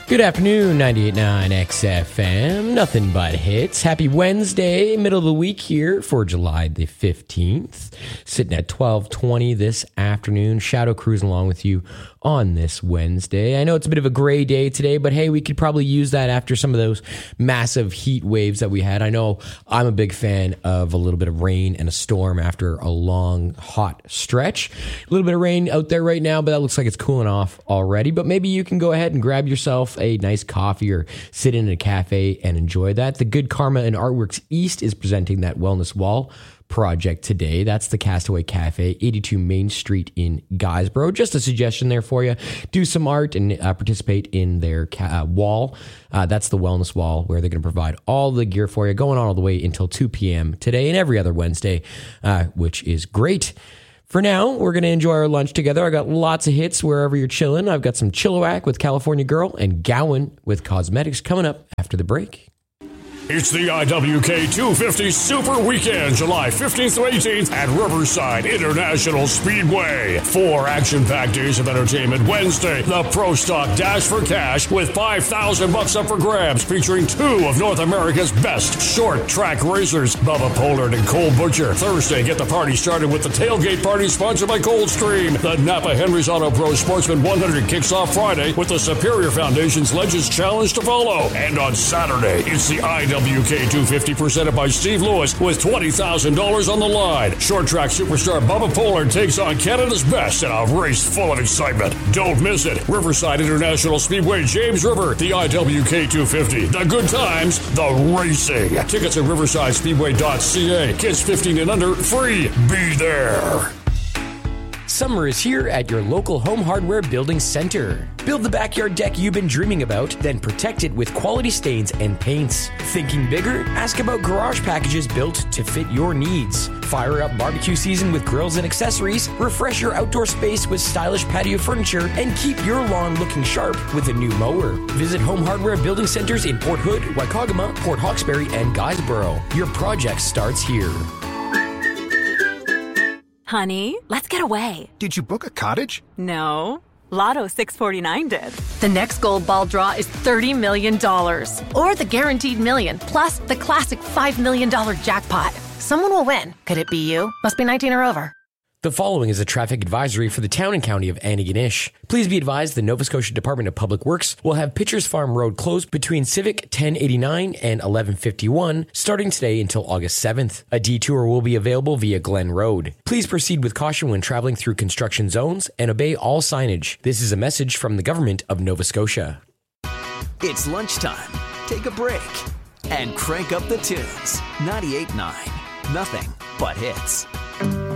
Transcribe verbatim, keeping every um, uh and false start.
Good afternoon, ninety-eight point nine X F M. Nothing but hits. Happy Wednesday, middle of the week here for July the fifteenth. Sitting at twelve twenty this afternoon. Shadow cruising along with you on this Wednesday. I know it's a bit of a gray day today, but hey, we could probably use that after some of those massive heat waves that we had. I know I'm a big fan of a little bit of rain and a storm after a long, hot stretch. A little bit of rain out there right now, but that looks like it's cooling off already. But maybe you can go ahead and grab yourself a nice coffee or sit in a cafe and enjoy that. The Good Karma and Artworks East is presenting that wellness wall project today. That's the Castaway Cafe, eighty-two Main Street in Guysborough. Just a suggestion there for you. Do some art and uh, participate in their ca- uh, wall. Uh, that's the wellness wall where they're going to provide all the gear for you, going on all the way until two p.m. today and every other Wednesday, uh, which is great. For now, we're going to enjoy our lunch together. I got lots of hits wherever you're chilling. I've got some Chilliwack with California Girl and Gowan with Cosmetics coming up after the break. It's the I W K two fifty Super Weekend, July fifteenth to eighteenth at Riverside International Speedway. Four action-packed days of entertainment. Wednesday, the Pro Stock Dash for Cash with five thousand bucks up for grabs, featuring two of North America's best short track racers, Bubba Pollard and Cole Butcher. Thursday, get the party started with the Tailgate Party sponsored by Coldstream. The Napa Henry's Auto Pro Sportsman one hundred kicks off Friday with the Superior Foundation's Legends Challenge to follow. And on Saturday, it's the I W K W K two fifty presented by Steve Lewis with twenty thousand dollars on the line. Short track superstar Bubba Pollard takes on Canada's best in a race full of excitement. Don't miss it. Riverside International Speedway, James River, the I W K two fifty. The good times, the racing. Tickets at riverside speedway dot c a. Kids fifteen and under, free. Be there. Summer is here at your local Home Hardware Building Center. Build the backyard deck you've been dreaming about, then protect it with quality stains and paints. Thinking bigger? Ask about garage packages built to fit your needs. Fire up barbecue season with grills and accessories, refresh your outdoor space with stylish patio furniture, and keep your lawn looking sharp with a new mower. Visit Home Hardware Building Centers in Port Hood, Waikagama, Port Hawkesbury, and Guysborough. Your project starts here. Honey, let's get away. Did you book a cottage? No. Lotto six forty-nine did. The next gold ball draw is thirty million dollars. Or the guaranteed million, plus the classic five million dollars jackpot. Someone will win. Could it be you? Must be nineteen or over. The following is a traffic advisory for the town and county of Antigonish. Please be advised the Nova Scotia Department of Public Works will have Pitchers Farm Road closed between Civic ten eighty-nine and eleven fifty-one starting today until August seventh. A detour will be available via Glen Road. Please proceed with caution when traveling through construction zones and obey all signage. This is a message from the Government of Nova Scotia. It's lunchtime. Take a break and crank up the tunes. ninety-eight point nine. Nothing but hits.